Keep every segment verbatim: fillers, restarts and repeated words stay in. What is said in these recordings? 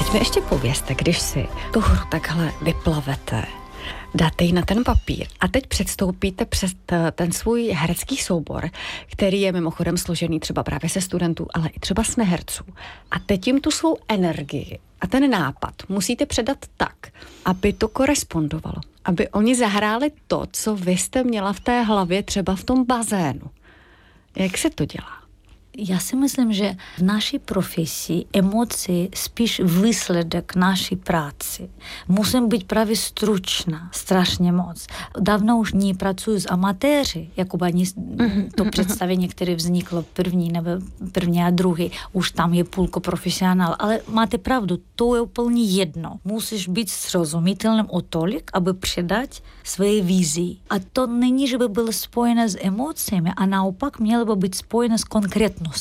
teď mi ještě povězte, když si tu hru takhle vyplavete, dáte ji na ten papír a teď předstoupíte přes ten svůj herecký soubor, který je mimochodem složený třeba právě se studentů, ale i třeba s neherců. A teď jim tu svou energii a ten nápad musíte předat tak, aby to korespondovalo, aby oni zahráli to, co vy jste měla v té hlavě třeba v tom bazénu. Jak se to dělá? Já si myslím, že v naší profesi emoci spíš výsledek naší práci. Musím být právě stručná, strašně moc. Dávno už nepracuju s amatéři, jako ani to představení, které vzniklo první nebo první a druhý, už tam je půlko profesionál. Ale máte pravdu, to je úplně jedno. Musíš být srozumitelným o tolik, aby předat své vizi. A to není, že by bylo spojené s emocemi, a naopak mělo by být spojené s konkrétností.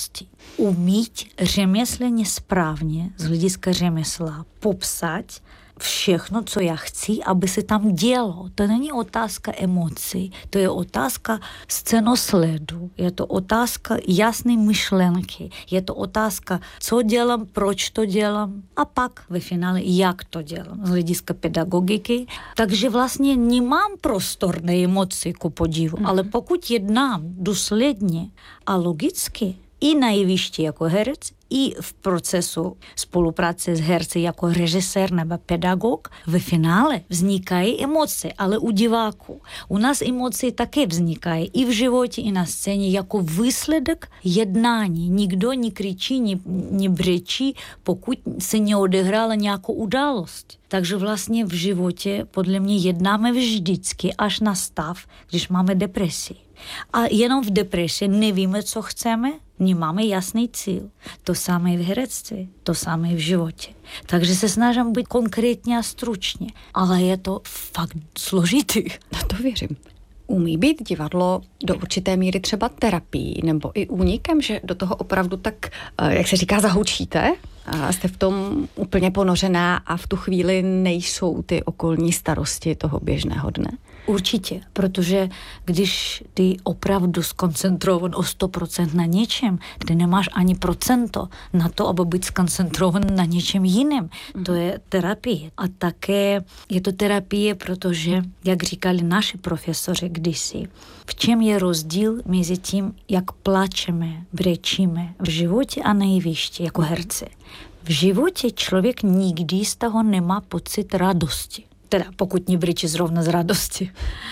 Umít řemeslně správně, z hlediska řemesla, popsat všechno, co já chci, aby se tam dělo. To není otázka emocí, to je otázka scénosledu, je to otázka jasné myšlenky, je to otázka, co dělám, proč to dělám a pak ve finále, jak to dělám, z hlediska pedagogiky. Takže vlastně nemám prostor na emoci, ku podivu, mm-hmm. ale pokud jednám důsledně a logicky, i na jevišti jako herec, i v procesu spolupráce s herci jako režisér nebo pedagog, ve finále vznikají emoce, ale u diváků. U nás emoce také vznikají i v životě, i na scéně jako výsledek jednání. Nikdo nekričí, ne, nebrečí, pokud se neodehrála nějakou událost. Takže vlastně v životě podle mě jednáme vždycky až na stav, když máme depresi. A jenom v depresi nevíme, co chceme, nemáme jasný cíl. To samé v herectví, to samé v životě. Takže se snažím být konkrétně a stručně, ale je to fakt složitý. Na to věřím. Umí být divadlo do určité míry třeba terapií nebo i únikem, že do toho opravdu tak, jak se říká, zahoučíte? A jste v tom úplně ponořená a v tu chvíli nejsou ty okolní starosti toho běžného dne? Určitě, protože když ty opravdu skoncentrovan o sto procent na něčem, ty nemáš ani procento na to, aby být skoncentrovan na něčem jiném. Mm. To je terapie. A také je to terapie, protože, jak říkali naši profesoři kdysi, v čem je rozdíl mezi tím, jak plačeme, brečíme v životě a na jevišti jako herci. V životě člověk nikdy z toho nemá pocit radosti. Teda pokud nebrečí zrovna z radosti.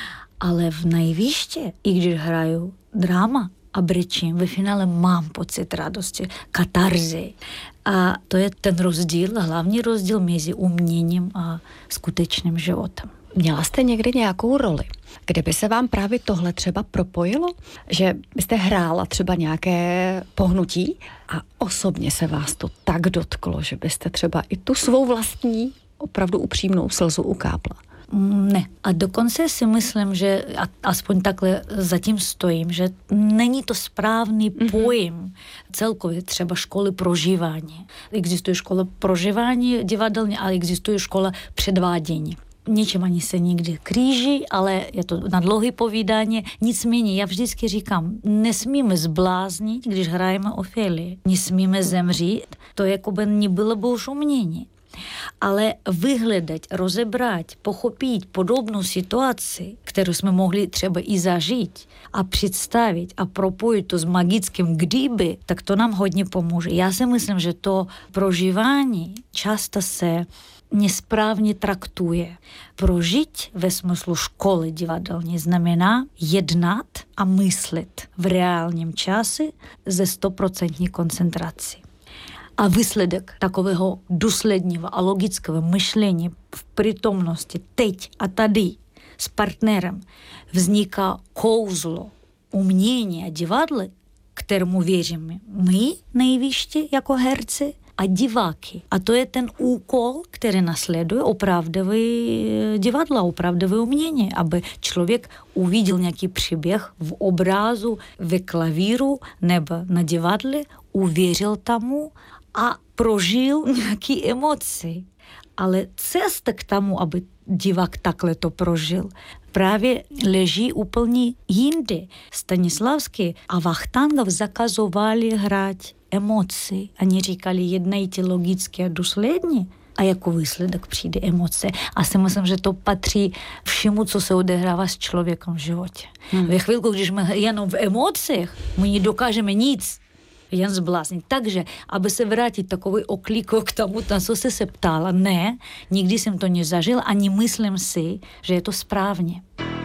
Ale v najvýště, i když hraju drama a brečím, ve finále mám pocit radosti, katarzy. A to je ten rozdíl, hlavní rozdíl mezi uměním a skutečným životem. Měla jste někdy nějakou roli, kde by se vám právě tohle třeba propojilo? Že byste hrála třeba nějaké pohnutí a osobně se vás to tak dotklo, že byste třeba i tu svou vlastní opravdu upřímnou slzu ukápla? Ne. A dokonce si myslím, že aspoň takhle zatím stojím, že není to správný mm-hmm. pojem celkově třeba školy prožívání. Existuje škola prožívání divadelní, ale existuje škola předvádění. Něčem ani se někdy kříží, ale je to na dlouhé povídání. Nicméně, já vždycky říkám, nesmíme zbláznit, když hrajeme Ofélii. Nesmíme zemřít, to jako by nebylo by už umění. Ale vyhledat, rozebrat, pochopit podobnou situaci, kterou jsme mohli třeba i zažít a představit a propojit to s magickým kdyby, tak to nám hodně pomůže. Já si myslím, že to prožívání často se nesprávně traktuje. Prožít ve smyslu školy divadelní znamená jednat a myslet v reálním čase ze stoprocentní koncentrací. A výsledek takového důsledného a logického myšlení v přítomnosti teď a tady s partnerem vzniká kouzlo umění a divadla, kterému věříme my nejvyšší jako herci a diváky. A to je ten úkol, který nasleduje opravdové divadla, opravdové umění, aby člověk uviděl nějaký příběh v obrazu, ve klavíru nebo na divadle, uvěřil tomu a prožil nějaké emoce. Ale cesta k tomu, aby divák takhle to prožil, právě leží úplně jinde. Stanislavský a Vachtankov zakazovali hrát emoci. Oni říkali, jednejte logicky a důsledně, a jako výsledek přijde emoce. A si myslím, že to patří všemu, co se odehrává s člověkem v životě. Hmm. Ve chvilku, když jsme jenom v emocích, my nedokážeme nic. Jen zbláznit. Takže, aby se vrátit takový oklíko k tomu, na co jsi se ptala, ne, nikdy jsem to nezažil, ani myslím si, že je to správně.